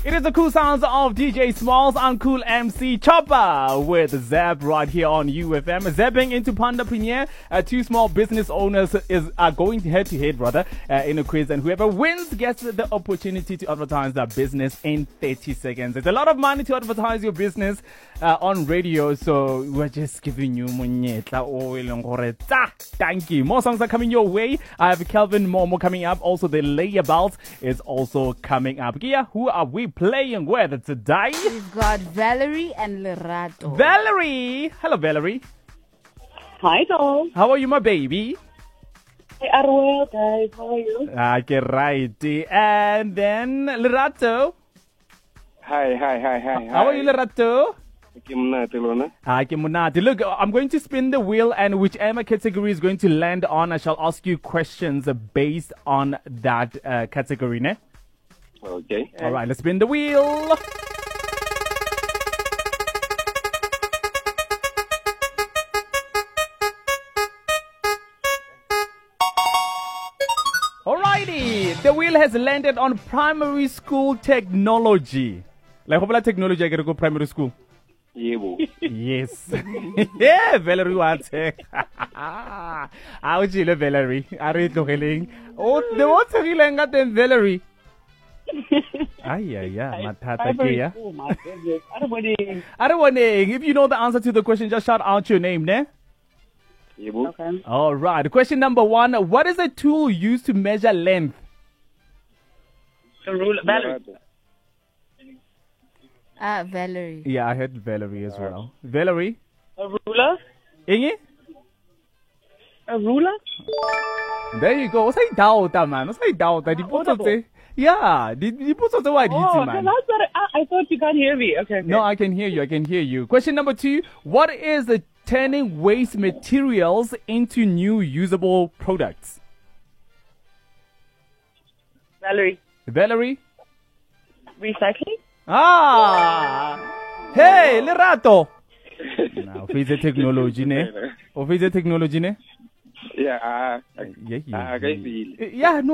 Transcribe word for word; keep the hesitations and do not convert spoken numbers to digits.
It is the cool sounds of D J Smalls. I'm Cool M C Chopper with Zeb right here on U F M. Zebbing into Panda Premier. Uh, two small business owners is are going head to head, brother, uh, in a quiz, and whoever wins gets the opportunity to advertise their business in thirty seconds. It's a lot of money to advertise your business uh, on radio, so we're just giving you monyetla o eleng gore tsa. Thank you. More songs are coming your way. I have Kelvin Momo coming up. Also, the Layabout is also coming up. Gia, who are we playing with today? We've got Valerie and Lerato. Valerie! Hello, Valerie. Hi, doll. How are you, my baby? Hey, are well, guys. How are you? Okay, righty. And then Lerato. Hi, hi, hi, hi. How are you, Lerato? Okay, Munati. Look, I'm going to spin the wheel, and whichever category is going to land on, I shall ask you questions based on that uh, category, ne? Okay. All right, let's spin the wheel. Alrighty, the wheel has landed on primary school technology. Like, how technology I get to go primary school? Yes. Yeah, Valerie wants it. How do you Valerie? Are you talking? Oh, the what's a real anger than Valerie? Ah, yeah, yeah. Matata Kia. I don't want to. I don't want to. If you know the answer to the question, just shout out your name, ne? Okay. All right. Question number one. What is a tool used to measure length? A ruler. Valerie. Uh, Valerie. Yeah, I heard Valerie as well. Valerie? A ruler. Inge? A ruler. There you go. What's I doubt, man? What's I doubt? Did you put something? Yeah. Did you put something? Why did Oh, you, man? that's what I, I thought you can't hear me. Okay, okay. No, I can hear you. I can hear you. Question number two. What is the turning waste materials into new usable products? Valerie. Valerie? Recycling. Ah! Hey, Lerato! Now, face the technology, ne? Or face the technology, ne? Yeah, uh, Yeah, uh, yeah. Yeah, no.